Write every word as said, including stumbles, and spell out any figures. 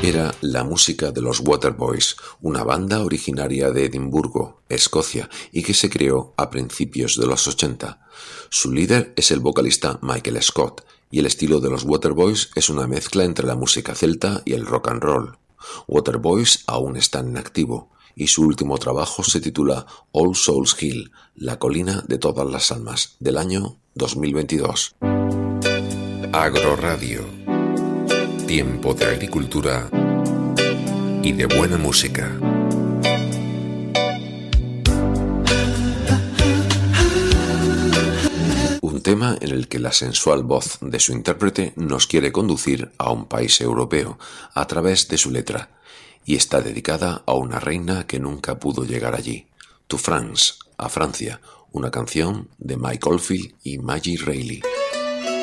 Era la música de los Waterboys, una banda originaria de Edimburgo, Escocia, y que se creó a principios de los ochenta. Su líder es el vocalista Michael Scott, y el estilo de los Waterboys es una mezcla entre la música celta y el rock and roll. Waterboys aún están en activo, y su último trabajo se titula All Souls Hill, la colina de todas las almas, del año dos mil veintidós. Agroradio. Tiempo de agricultura y de buena música. Un tema en el que la sensual voz de su intérprete nos quiere conducir a un país europeo a través de su letra, y está dedicada a una reina que nunca pudo llegar allí, To France, a Francia, una canción de Mike Oldfield y Maggie Reilly.